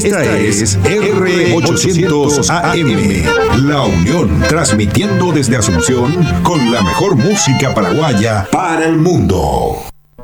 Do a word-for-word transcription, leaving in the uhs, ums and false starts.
Esta es R ochocientos A M, La Unión, transmitiendo desde Asunción con la mejor música paraguaya para el mundo.